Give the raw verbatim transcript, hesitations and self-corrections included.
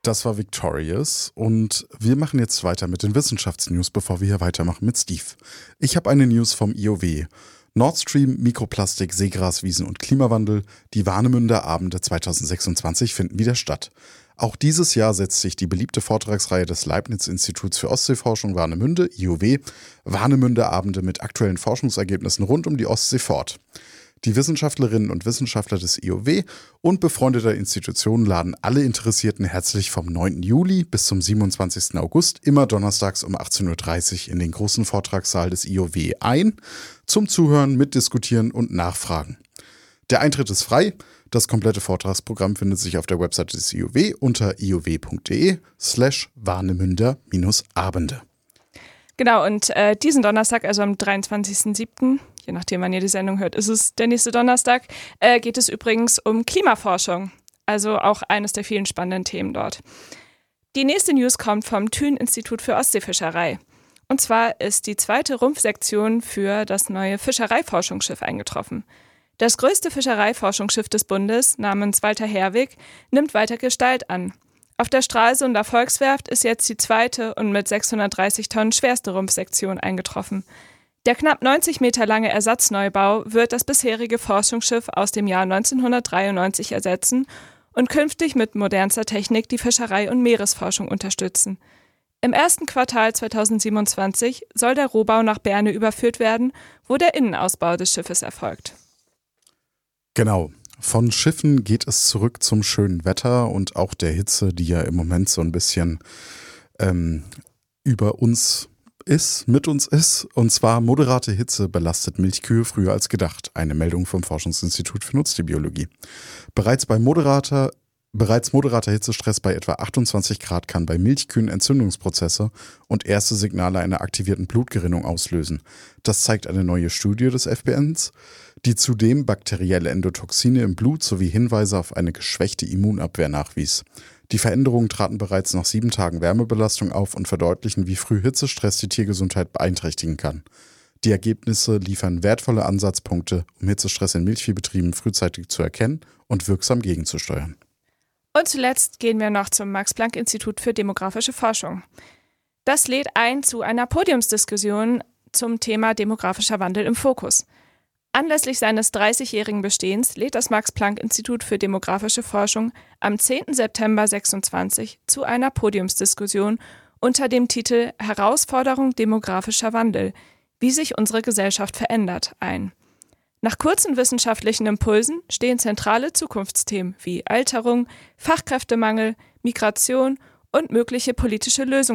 Das war Victorious und wir machen jetzt weiter mit den Wissenschaftsnews, bevor wir hier weitermachen mit Steve. Ich habe eine News vom I O W. Nord Stream, Mikroplastik, Seegraswiesen und Klimawandel. Die Warnemünder Abende zwanzig sechsundzwanzig finden wieder statt. Auch dieses Jahr setzt sich die beliebte Vortragsreihe des Leibniz-Instituts für Ostseeforschung Warnemünde, I O W, Warnemünder Abende mit aktuellen Forschungsergebnissen rund um die Ostsee fort. Die Wissenschaftlerinnen und Wissenschaftler des I O W und befreundeter Institutionen laden alle Interessierten herzlich vom neunten Juli bis zum siebenundzwanzigsten August immer donnerstags um achtzehn Uhr dreißig in den großen Vortragssaal des I O W ein, zum Zuhören, Mitdiskutieren und Nachfragen. Der Eintritt ist frei. Das komplette Vortragsprogramm findet sich auf der Webseite des I O W unter iow.de slash Warnemünder-Abende. Genau, und äh, diesen Donnerstag, also am dreiundzwanzigsten siebten, je nachdem, wann ihr die Sendung hört, ist es der nächste Donnerstag, äh, geht es übrigens um Klimaforschung. Also auch eines der vielen spannenden Themen dort. Die nächste News kommt vom Thün-Institut für Ostseefischerei. Und zwar ist die zweite Rumpfsektion für das neue Fischereiforschungsschiff eingetroffen. Das größte Fischereiforschungsschiff des Bundes, namens Walter Herwig, nimmt weiter Gestalt an. Auf der Stralsunder Volkswerft ist jetzt die zweite und mit sechshundertdreißig Tonnen schwerste Rumpfsektion eingetroffen. Der knapp neunzig Meter lange Ersatzneubau wird das bisherige Forschungsschiff aus dem Jahr neunzehnhundertdreiundneunzig ersetzen und künftig mit modernster Technik die Fischerei- und Meeresforschung unterstützen. Im ersten Quartal zweitausendsiebenundzwanzig soll der Rohbau nach Berne überführt werden, wo der Innenausbau des Schiffes erfolgt. Genau. Von Schiffen geht es zurück zum schönen Wetter und auch der Hitze, die ja im Moment so ein bisschen ähm, über uns ist, mit uns ist. Und zwar moderate Hitze belastet Milchkühe früher als gedacht. Eine Meldung vom Forschungsinstitut für Nutztierbiologie. Bereits bei moderater Bereits moderater Hitzestress bei etwa achtundzwanzig Grad kann bei Milchkühen Entzündungsprozesse und erste Signale einer aktivierten Blutgerinnung auslösen. Das zeigt eine neue Studie des F B Ns, die zudem bakterielle Endotoxine im Blut sowie Hinweise auf eine geschwächte Immunabwehr nachwies. Die Veränderungen traten bereits nach sieben Tagen Wärmebelastung auf und verdeutlichen, wie früh Hitzestress die Tiergesundheit beeinträchtigen kann. Die Ergebnisse liefern wertvolle Ansatzpunkte, um Hitzestress in Milchviehbetrieben frühzeitig zu erkennen und wirksam gegenzusteuern. Und zuletzt gehen wir noch zum Max-Planck-Institut für demografische Forschung. Das lädt ein zu einer Podiumsdiskussion zum Thema demografischer Wandel im Fokus. Anlässlich seines dreißigjährigen Bestehens lädt das Max-Planck-Institut für demografische Forschung am zehnten September sechsundzwanzig zu einer Podiumsdiskussion unter dem Titel Herausforderung demografischer Wandel – Wie sich unsere Gesellschaft verändert ein. Nach kurzen wissenschaftlichen Impulsen stehen zentrale Zukunftsthemen wie Alterung, Fachkräftemangel, Migration und mögliche politische Lösungen